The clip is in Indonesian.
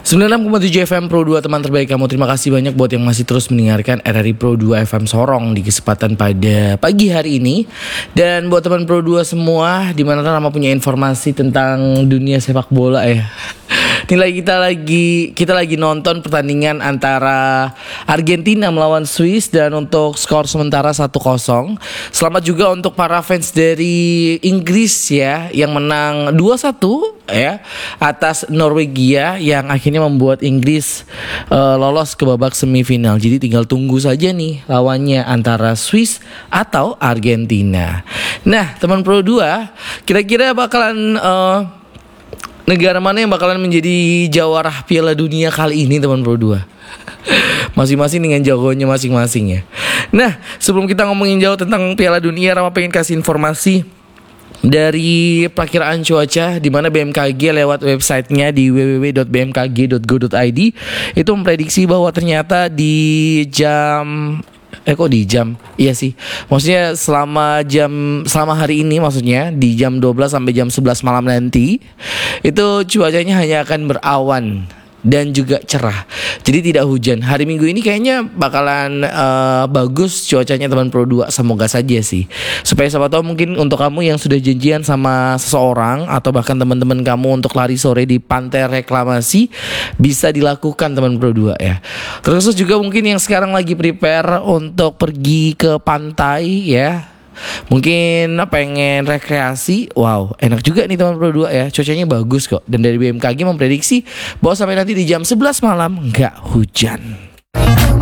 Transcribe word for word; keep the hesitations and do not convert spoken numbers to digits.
sembilan puluh enam koma tujuh F M Pro dua, teman terbaik kamu. Terima kasih banyak buat yang masih terus mendengarkan R R I Pro dua F M Sorong di kesempatan pada pagi hari ini. Dan buat teman Pro dua semua, dimana Rama punya informasi tentang dunia sepak bola ya. Nilai kita lagi kita lagi nonton pertandingan antara Argentina melawan Swiss, dan untuk skor sementara satu kosong. Selamat juga untuk para fans dari Inggris ya, yang menang dua satu ya atas Norwegia, yang akhirnya membuat Inggris uh, lolos ke babak semifinal. Jadi tinggal tunggu saja nih lawannya antara Swiss atau Argentina. Nah, teman Pro dua, kira-kira bakalan uh, negara mana yang bakalan menjadi jawara Piala Dunia kali ini, teman Pro dua? Masing-masing dengan jagoannya masing-masing ya. Nah, sebelum kita ngomongin jauh tentang Piala Dunia, Rama pengen kasih informasi dari perakiraan cuaca, di mana B M K G lewat websitenya di w w w dot b m k g dot go dot i d itu memprediksi bahwa ternyata di jam Eh kok di jam? Iya sih. Maksudnya selama jam selama hari ini, maksudnya di jam dua belas sampai jam sebelas malam nanti, itu cuacanya hanya akan berawan dan juga cerah. Jadi tidak hujan. Hari Minggu ini kayaknya bakalan uh, bagus cuacanya, teman Pro dua. Semoga saja sih. Supaya siapa tahu mungkin untuk kamu yang sudah janjian sama seseorang, atau bahkan teman-teman kamu untuk lari sore di pantai reklamasi, bisa dilakukan, teman Pro dua ya. Terus juga mungkin yang sekarang lagi prepare untuk pergi ke pantai ya, mungkin pengen rekreasi. Wow, enak juga nih teman Pro dua ya. Cuacanya bagus kok. Dan dari B M K G memprediksi bahwa sampai nanti di jam sebelas malam nggak hujan.